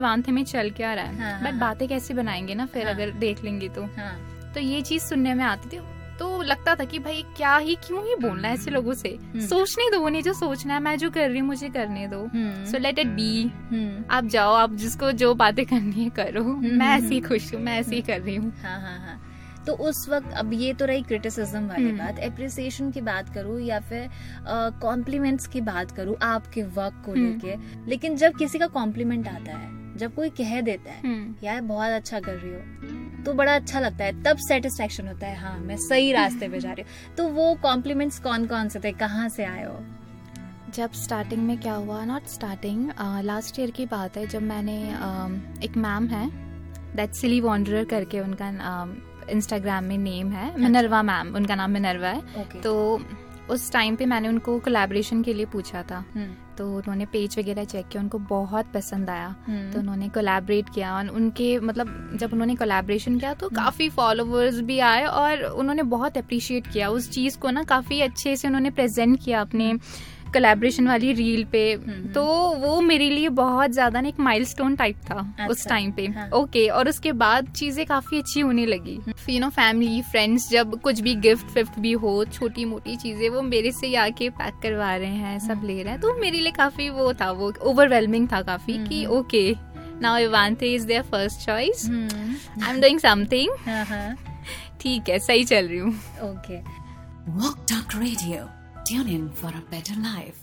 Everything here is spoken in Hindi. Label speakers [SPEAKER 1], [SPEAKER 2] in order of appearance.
[SPEAKER 1] वांथे में चल क्या रहा है,
[SPEAKER 2] हाँ,
[SPEAKER 1] बट
[SPEAKER 2] हाँ,
[SPEAKER 1] बातें कैसे बनाएंगे ना फिर,
[SPEAKER 2] हाँ,
[SPEAKER 1] अगर देख लेंगे तो।
[SPEAKER 2] हाँ,
[SPEAKER 1] तो ये चीज सुनने में आती थी, तो लगता था कि भाई क्या ही, क्यों ही बोलना है ऐसे लोगों से, सोचने दो उन्हें जो सोचना है, मैं जो कर रही हूँ मुझे करने दो, सो लेट इट बी। आप जाओ, आप जिसको जो बातें करनी है करो, मैं ऐसी खुश हूँ, मैं ऐसे ही कर रही हूँ।
[SPEAKER 2] हाँ हाँ हाँ। तो उस वक्त, अब ये तो रही क्रिटिसिज्म वाली बात, एप्रिसिएशन की बात करूँ या फिर कॉम्प्लीमेंट्स की बात करूँ आपके वर्क को लेके, लेकिन जब किसी का कॉम्प्लीमेंट आता है, जब कोई कह देता है यार बहुत अच्छा कर रही हो, तो बड़ा अच्छा लगता है, तब सेटिस्फेक्शन होता है, हाँ मैं सही रास्ते पे जा रही हूँ। तो वो कॉम्प्लीमेंट्स कौन कौन से थे, कहाँ से आए हो?
[SPEAKER 1] जब स्टार्टिंग में क्या हुआ, नॉट स्टार्टिंग, लास्ट ईयर की बात है, जब मैंने एक मैम है, दैट सिली वॉन्डरर करके उनका इंस्टाग्राम में नेम है, मिनर्वा मैम, उनका नाम मिनर्वा है। तो उस टाइम पे मैंने उनको कोलैबोरेशन के लिए पूछा था, तो उन्होंने पेज वगैरह चेक किया, उनको बहुत पसंद आया, तो उन्होंने कोलैबोरेट किया। और उनके मतलब जब उन्होंने कोलैबोरेशन किया तो काफी फॉलोवर्स भी आए, और उन्होंने बहुत अप्रिशिएट किया उस चीज को ना, काफी अच्छे से उन्होंने प्रेजेंट किया अपने कोलैबोरेशन वाली रील पे। तो वो मेरे लिए बहुत ज्यादा ना एक माइलस्टोन टाइप था उस टाइम पे। ओके, और उसके बाद चीजें काफी अच्छी होने लगी। यू नो, फैमिली फ्रेंड्स जब कुछ भी गिफ्ट भी हो, छोटी मोटी चीजें वो मेरे से आके पैक करवा रहे हैं, सब ले रहे हैं, तो मेरे लिए काफी वो था, वो ओवरवेलमिंग था काफी कि okay, now Ivanthe is their first choice, I'm doing something, ठीक है, सही चल रही हूँ।
[SPEAKER 2] Okay.
[SPEAKER 3] Walk Talk Radio. Tune in for a better life.